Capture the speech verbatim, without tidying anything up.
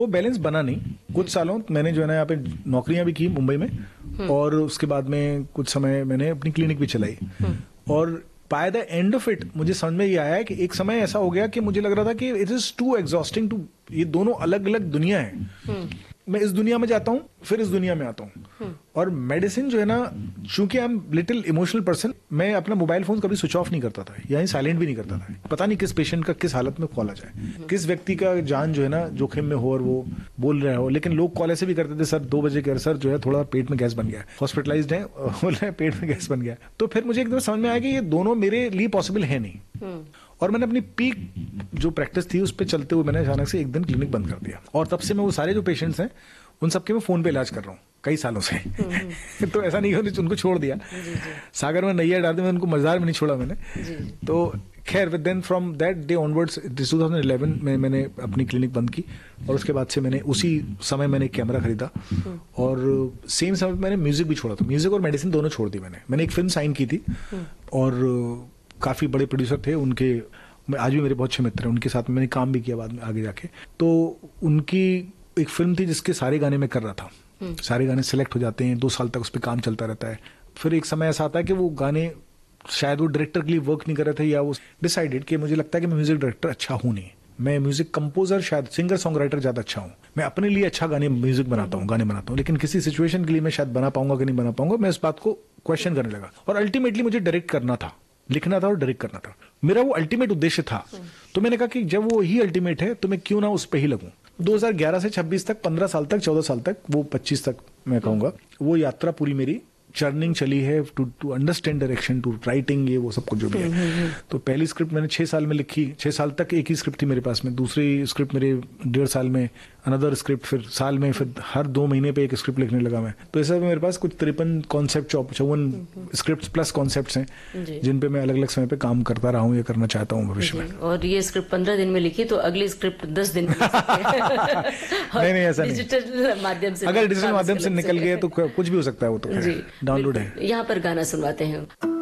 वो बैलेंस बना नहीं। कुछ सालों मैंने जो है ना यहाँ पे नौकरियां भी की मुंबई में, और उसके बाद में कुछ समय मैंने अपनी क्लिनिक भी चलाई, और by the end of it मुझे समझ में ये आया है कि एक समय ऐसा हो गया कि मुझे लग रहा था कि it is to exhausting to, ये दोनों अलग अलग दुनिया है। मैं इस दुनिया में जाता हूँ, फिर इस दुनिया में आता हूँ, और मेडिसिन जो है ना, चूंकि I am little emotional person, मैं अपना मोबाइल फोन कभी स्विच ऑफ नहीं करता था, यानी साइलेंट भी नहीं करता था। पता नहीं किस पेशेंट का किस हालत में कॉल आ जाए, किस व्यक्ति का जान जो है ना जोखिम में हो और वो बोल रहा हो। लेकिन लोग कॉल ऐसे भी करते थे, सर दो बजे के सर जो है थोड़ा पेट में गैस बन गया, हॉस्पिटलाइज्ड है, बोल रहे हैं पेट में गैस बन गया। तो फिर मुझे एकदम समझ में आया कि ये दोनों मेरे लिए पॉसिबल है नहीं, और मैंने अपनी पीक जो प्रैक्टिस थी उस पर चलते हुए मैंने अचानक से एक दिन क्लिनिक बंद कर दिया, और तब से मैं वो सारे जो पेशेंट्स हैं उन सबके मैं फोन पे इलाज कर रहा हूँ कई सालों से। तो ऐसा नहीं कि उनको छोड़ दिया, सागर में नैया डाल दी, उनको मजार में नहीं छोड़ा मैंने। तो खैर with then from that day onwards two thousand eleven में मैंने अपनी क्लिनिक बंद की, और उसके बाद से मैंने उसी समय मैंने एक कैमरा खरीदा, और सेम समय मैंने म्यूजिक भी छोड़ा था। म्यूजिक और मेडिसिन दोनों छोड़ दी मैंने। मैंने एक फिल्म साइन की थी, और काफी बड़े प्रोड्यूसर थे, उनके आज भी मेरे बहुत अच्छे मित्र हैं, उनके साथ में मैंने काम भी किया बाद में आगे जाके। तो उनकी एक फिल्म थी जिसके सारे गाने मैं कर रहा था, सारे गाने सिलेक्ट हो जाते हैं, दो साल तक उस पर काम चलता रहता है। फिर एक समय ऐसा आता है कि वो गाने शायद वो डायरेक्टर के लिए वर्क नहीं कर रहे थे, या वो डिसाइडेड कि मुझे लगता है कि मैं म्यूजिक डायरेक्टर अच्छा हूं नहीं, मैं म्यूजिक कंपोजर शायद सिंगर सॉन्ग राइटर ज्यादा अच्छा हूँ। मैं अपने लिए अच्छा गाने म्यूजिक बनाता हूँ, गाने बनाता हूँ, लेकिन किसी सिचुएशन के लिए मैं शायद बना पाऊंगा कि नहीं बना पाऊंगा। मैं इस बात को क्वेश्चन करने लगा, और अल्टीमेटली मुझे डायरेक्ट करना था, लिखना था और डायरेक्ट करना था, मेरा वो अल्टीमेट उद्देश्य था। तो मैंने कहा कि जब वो ही अल्टीमेट है तो मैं क्यों ना उस पर ही लगूं। दो हज़ार ग्यारह से छब्बीस तक, पंद्रह साल तक, चौदह साल तक, वो पच्चीस तक मैं कहूंगा, वो यात्रा पूरी मेरी चर्निंग चली है to to understand direction, to writing, ये वो सब कुछ जो भी है। तो पहली स्क्रिप्ट मैंने छह साल में लिखी, छह साल तक एक ही स्क्रिप्ट थी मेरे पास में, दूसरी स्क्रिप्ट मेरे डेढ़ साल में, अनदर स्क्रिप्ट फिर साल में, फिर हर दो महीने पे एक स्क्रिप्ट लिखने लगा मैं। तो ऐसा मेरे पास कुछ तिरपन कॉन्सेप्ट, चौवन स्क्रिप्ट प्लस कॉन्सेप्ट्स हैं जिन पे मैं अलग अलग समय पे काम करता रहा हूँ, या करना चाहता हूँ भविष्य में। और ये स्क्रिप्ट पंद्रह दिन में लिखी, तो अगली स्क्रिप्ट दस दिन में नहीं नहीं ऐसा नहीं, डिजिटल माध्यम से, अगर डिजिटल माध्यम से निकल गए तो कुछ भी हो सकता है, वो तो डाउनलोड है। यहाँ पर गाना सुनवाते हैं।